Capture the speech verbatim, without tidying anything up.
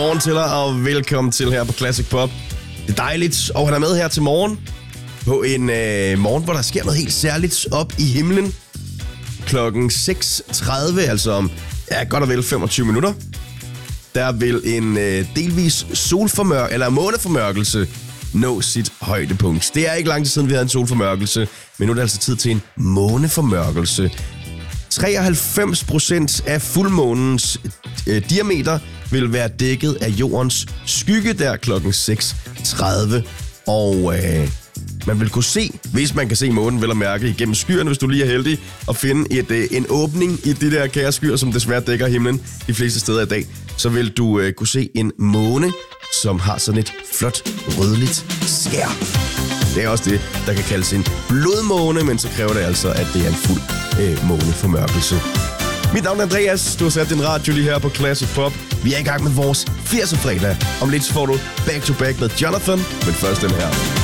Godmorgen til dig, og velkommen til her på Classic Pop. Det er dejligt at have dig med her til morgen. På en øh, morgen, hvor der sker noget helt særligt op i himlen. Klokken seks tredive, altså om ja, godt og vel femogtyve minutter. Der vil en øh, delvis solformør eller måneformørkelse nå sit højdepunkt. Det er ikke lang tid siden, vi havde en solformørkelse, men nu er det altså tid til en måneformørkelse. treoghalvfems procent af fuldmånens øh, diameter vil være dækket af jordens skygge der klokken seks tredive. Og øh, man vil kunne se, hvis man kan se månen, vel at mærke igennem skyerne, hvis du lige er heldig at finde et, øh, en åbning i de der kære skyer, som desværre dækker himlen de fleste steder i dag, så vil du øh, kunne se en måne, som har sådan et flot rødligt skær. Det er også det, der kan kaldes en blodmåne, men så kræver det altså, at det er en fuld øh, måneformørkelse. Mit navn er Andreas. Du har sat din radio lige her på Classic Pop. Vi er i gang med vores firserne fredag. Om lidt får du back to back med Jonathan, men først den her.